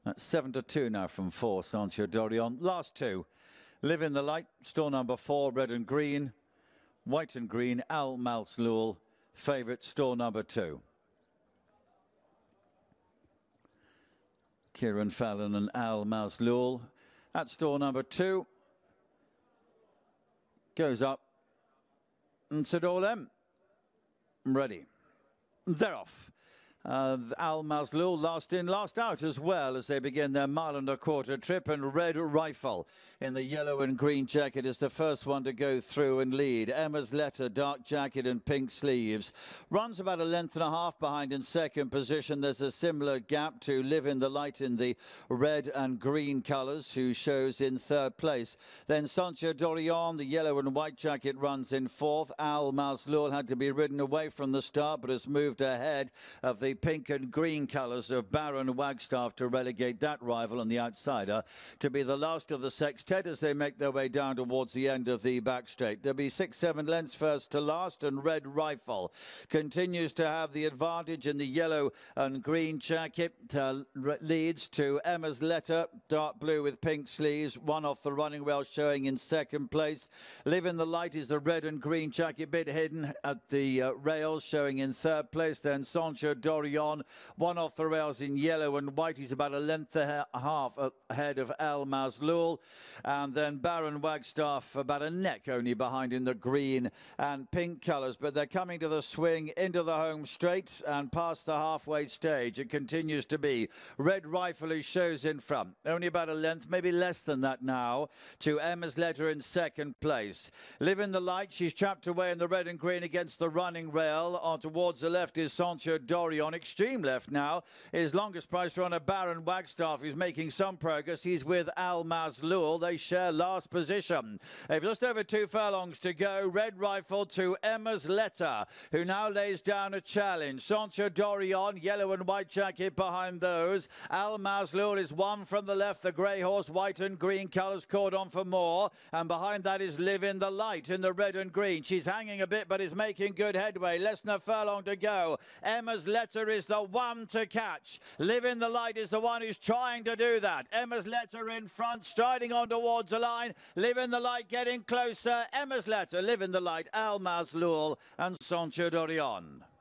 That's 7-2 now from 4, Sancho Dorion. Last two. Live in the Light, store number 4, red and green. White and green, Al Maslul, favourite, store number 2. Kieran Fallon and Al Maslul at store number 2. Goes up. And Sadolem. Ready. They're off. Al Maslul last in, last out as well as they begin their 1.25 mile trip, and Red Rifle in the yellow and green jacket is the first one to go through and lead. Emma's Letter, dark jacket and pink sleeves, runs about 1.5 lengths behind in second position. There's a similar gap to Live in the Light in the red and green colours, who shows in third place. Then Sancho Dorion, the yellow and white jacket, runs in fourth. Al Maslul had to be ridden away from the start but has moved ahead of the pink and green colours of Baron Wagstaff to relegate that rival on the outsider to be the last of the sextet as they make their way down towards the end of the back straight. There'll be 6-7 lengths first to last, and Red Rifle continues to have the advantage in the yellow and green jacket. Leads to Emma's Letter, dark blue with pink sleeves, one off the running rail, showing in second place. Live in the Light is the red and green jacket, bit hidden at the rails, showing in third place. Then Sancho Dorion, one off the rails in yellow and white. He's about 1.5 lengths ahead of Al Maslul. And then Baron Wagstaff about a neck only behind in the green and pink colours. But they're coming to the swing into the home straight and past the halfway stage. It continues to be Red Rifle who shows in front. Only about a length, maybe less than that now, to Emma's Letter in second place. Live in the Light, she's trapped away in the red and green against the running rail. On towards the left is Sancho Dorion. Extreme left now is longest price runner Baron Wagstaff, who's making some progress. He's with Al Maslul. They share last position. They've just over 2 furlongs to go. Red Rifle to Emma's Letter, who now lays down a challenge. Sancho Dorion, yellow and white jacket behind those. Al Maslul is one from the left. The grey horse, white and green colours, cordon for more. And behind that is Live in the Light in the red and green. She's hanging a bit but is making good headway. Less than a furlong to go. Emma's Letter is the one to catch. Live in the Light is the one who's trying to do that. Emma's Letter in front, striding on towards the line. Live in the Light getting closer. Emma's Letter, Live in the Light, Al Maslul and Sancho Dorion.